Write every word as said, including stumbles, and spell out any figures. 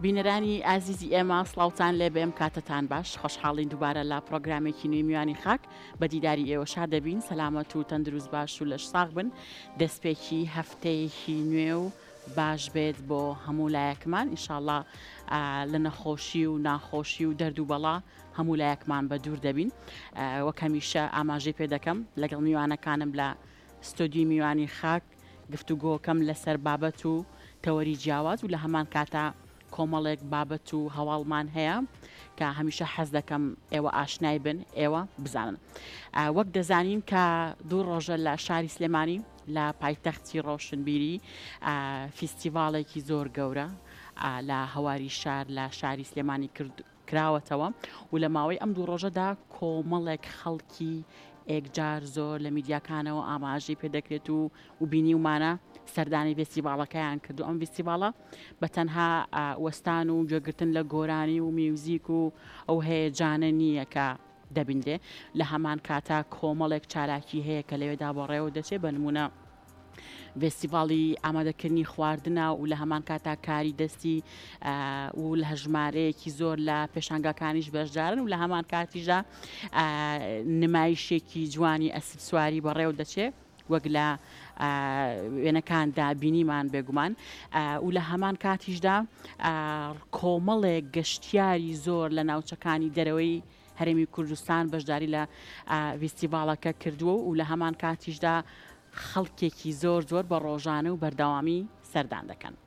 بینەرانی ئازیزی ئێمە سڵاوتان لێ بێم کاتتان باش خۆشحاڵین دووبارە لە پرۆگرامێکی نوێی میوانی خاک بە دیداری ئێوە شاد دەبین سەلامەت و تەندروست باش و لەش ساغ بن دەستپێکی هەفتەیەکی نوێ و باش بێت بۆ هەموو لایەکمان ئینشاءڵڵا لە نەخۆشی و ناخۆشی و دەرد و بەڵا هەموو لایەکمان بە دوور دەبین وەک هەمیشە ئاماژەی پێ دەکەم لەگەڵ میوانەکانم لە ستۆدیۆی میوانی خاک گفتوگۆکەم لەسەر بابەت و تەوەری جیاواز و لە هەمان کاتە کۆمەڵێک بابەت و هەواڵمان هەیە کە هەمیشە حەز دەکەم ئێوە ئاشنای بن ئێوە بزانن وەک دەزانین کە دوو ڕۆژە لە شاری سلێمانی لە پایتەختی ڕۆشنبیری فیستیڤاڵێکی زۆر گەورە لە هەواری شار لە شاری سلێمانی کراوەتەوە و لە ماوەی ئەم دوو ڕۆژەدا کۆمەڵێک خەڵکی ئێکجار زۆر لە میدیاکانەوە ئاماژەی پێدەکرێت و و بینی ومانە سەردانی فێستیڤاڵەکەیان کردو ئەم فێستیڤاڵە بە تەنها وەستان و گوێگرتن لە گۆرانی و میوزیک و ئەو هەیەجانە نییە کە دەبیندێ لە هەمان کاتا کۆمەڵێک چالاکی هەیە کە لەوێدا بەڕێوە دەچێت بە نمونە فێستیڤاڵی ئامادەکردنی خواردنە و لە هەمان کاتا کاری دەستی و لە هەژمارەیەکی زۆر لە پێشانگاکانیش بەشدارن و لە هەمان کاتیشدا نمایشێکی جوانی ئەسپ سواری بەڕێوە دەچێت وەک لە وێنەکاندا بینیمان بێگومان و لە هەمان کاتیشدا کۆمەڵێک گەشتیاری زۆر لە ناوچەکانی دەرەوەی هەرێمی کوردستان بەشداری لە فێستیڤاڵەکە کردووە و لە هەمان کاتیشدا خەڵکێکی زۆر زۆر بە ڕۆژانە و بەردەوامی سەردان دەکەن